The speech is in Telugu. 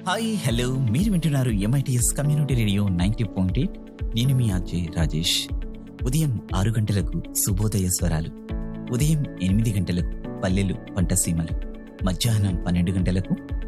హాయ్ హలో మీరు వింటున్నారు ఎంఐటిఎస్ కమ్యూనిటీ రేడియో 90.8. నేను మీ అజయ్ రాజేష్. ఉదయం 6 గంటలకు శుభోదయ స్వరాలు, ఉదయం 8 గంటలకు పల్లెలు పంటసీమలు, మధ్యాహ్నం 12 గంటలకు